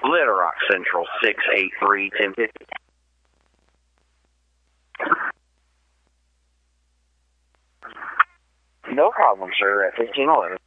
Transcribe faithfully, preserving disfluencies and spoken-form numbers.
Little Rock Central, six eight three, ten fifty. No problem, sir, at fifteen eleven.